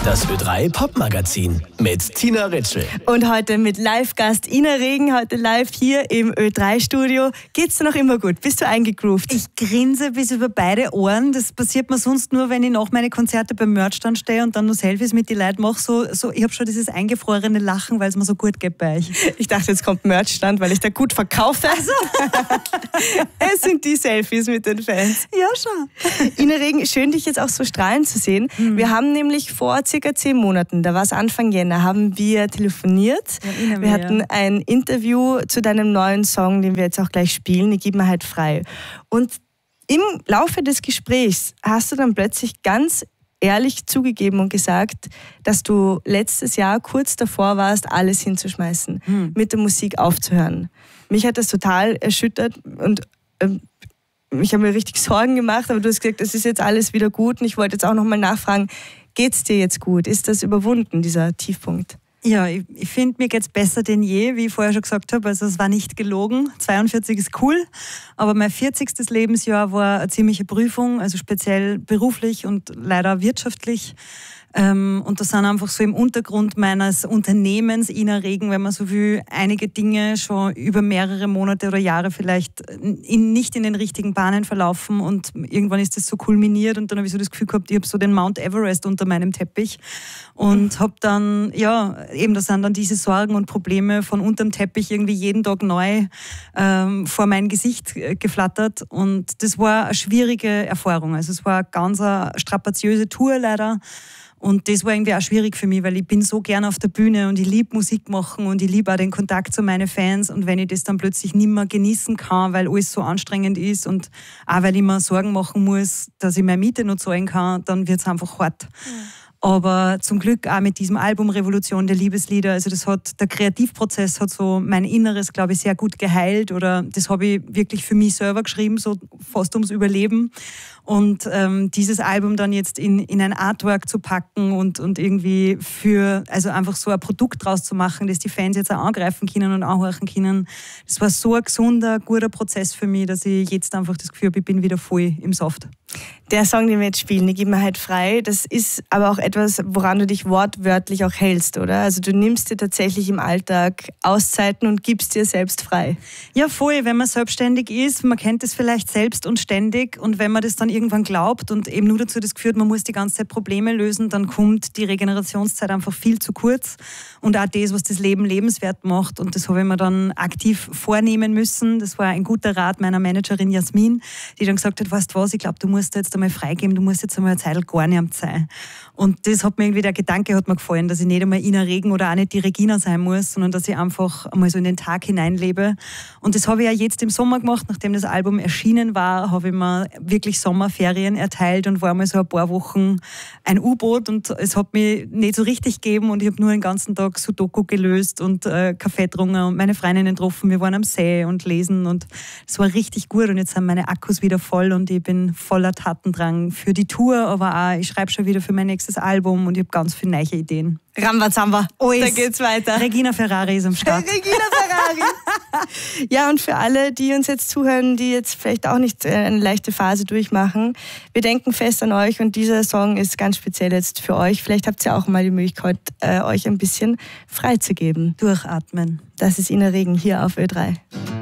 Das Ö3 Popmagazin mit Tina Ritschl. Und heute mit Live-Gast Ina Regen, heute live hier im Ö3-Studio. Geht's dir noch immer gut? Bist du eingegroovt? Ich grinse bis über beide Ohren. Das passiert mir sonst nur, wenn ich nach meine Konzerte beim Merchstand stehe und dann nur Selfies mit den Leuten mache. Ich habe schon dieses eingefrorene Lachen, weil es mir so gut geht bei euch. Ich dachte, jetzt kommt Merchstand, weil ich da gut verkaufe. Also. Es sind die Selfies mit den Fans. Ja, schon. Ina Regen, schön, dich jetzt auch so strahlend zu sehen. Wir haben nämlich vor circa 10 Monaten, da war es Anfang Jänner, haben wir telefoniert. Wir hatten ein Interview zu deinem neuen Song, den wir jetzt auch gleich spielen, Ich gib mir halt frei. Und im Laufe des Gesprächs hast du dann plötzlich ganz ehrlich zugegeben und gesagt, dass du letztes Jahr kurz davor warst, alles hinzuschmeißen, mit der Musik aufzuhören. Mich hat das total erschüttert und ich habe mir richtig Sorgen gemacht, aber du hast gesagt, es ist jetzt alles wieder gut und ich wollte jetzt auch nochmal nachfragen, geht's dir jetzt gut? Ist das überwunden, dieser Tiefpunkt? Ja, ich finde, mir geht's besser denn je, wie ich vorher schon gesagt habe. Also es war nicht gelogen. 42 ist cool, aber mein 40. Lebensjahr war eine ziemliche Prüfung, also speziell beruflich und leider wirtschaftlich. Und das sind einfach so im Untergrund meines Unternehmens Ina Regen, wenn man so will, einige Dinge schon über mehrere Monate oder Jahre vielleicht nicht in den richtigen Bahnen verlaufen und irgendwann ist das so kulminiert und dann habe ich so das Gefühl gehabt, ich habe so den Mount Everest unter meinem Teppich und habe dann, ja, eben das sind dann diese Sorgen und Probleme von unterm Teppich irgendwie jeden Tag neu vor mein Gesicht geflattert und das war eine schwierige Erfahrung. Also es war eine ganz strapaziöse Tour leider. Und das war irgendwie auch schwierig für mich, weil ich bin so gern auf der Bühne und ich liebe Musik machen und ich liebe auch den Kontakt zu meinen Fans. Und wenn ich das dann plötzlich nicht mehr genießen kann, weil alles so anstrengend ist und auch weil ich mir Sorgen machen muss, dass ich meine Miete noch zahlen kann, dann wird es einfach hart. Aber zum Glück auch mit diesem Album Revolution der Liebeslieder, also der Kreativprozess hat so mein Inneres, glaube ich, sehr gut geheilt oder das habe ich wirklich für mich selber geschrieben, so fast ums Überleben. Und dieses Album dann jetzt in ein Artwork zu packen und irgendwie also einfach so ein Produkt draus zu machen, das die Fans jetzt auch angreifen können und anhören können, das war so ein gesunder, guter Prozess für mich, dass ich jetzt einfach das Gefühl habe, ich bin wieder voll im Saft. Der Song, den wir jetzt spielen, Ich gib mir halt frei, das ist aber auch etwas, woran du dich wortwörtlich auch hältst, oder? Also du nimmst dir tatsächlich im Alltag Auszeiten und gibst dir selbst frei. Ja, voll. Wenn man selbstständig ist, man kennt es vielleicht selbst und ständig und wenn man das dann irgendwann glaubt und eben nur dazu das Gefühl hat, man muss die ganze Zeit Probleme lösen, dann kommt die Regenerationszeit einfach viel zu kurz und auch das, was das Leben lebenswert macht und das habe ich mir dann aktiv vornehmen müssen. Das war ein guter Rat meiner Managerin Jasmin, die dann gesagt hat, weißt du was, ich glaube, du musst jetzt einmal freigeben, du musst jetzt einmal eine Zeit gar nicht am sein. Und das hat mir irgendwie, der Gedanke hat mir gefallen, dass ich nicht einmal Ina Regen oder auch nicht die Regina sein muss, sondern dass ich einfach einmal so in den Tag hineinlebe. Und das habe ich ja jetzt im Sommer gemacht, nachdem das Album erschienen war, habe ich mir wirklich Sommerferien erteilt und war mal so ein paar Wochen ein U-Boot und es hat mich nicht so richtig gegeben und ich habe nur den ganzen Tag Sudoku gelöst und Kaffee getrunken und meine Freundinnen getroffen. Wir waren am See und lesen und es war richtig gut und jetzt sind meine Akkus wieder voll und ich bin voller Tatendrang für die Tour, aber auch ich schreibe schon wieder für mein nächstes Album und ich habe ganz viele neue Ideen. Rambazamba, da geht's weiter. Regina Ferrari ist am Start. Regina Ferrari. Ja, und für alle, die uns jetzt zuhören, die jetzt vielleicht auch nicht eine leichte Phase durchmachen, wir denken fest an euch und dieser Song ist ganz speziell jetzt für euch. Vielleicht habt ihr auch mal die Möglichkeit, euch ein bisschen freizugeben. Durchatmen. Das ist Ina Regen hier auf Ö3.